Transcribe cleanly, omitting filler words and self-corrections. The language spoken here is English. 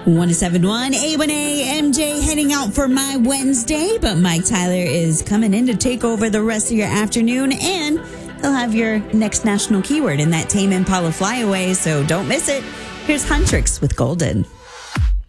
1071 A1A MJ heading out for my Wednesday, but Mike Tyler is coming in to take over the rest of your afternoon, and he'll have your next national keyword in that Tame Impala flyaway, so don't miss it. Here's Huntrix with Golden.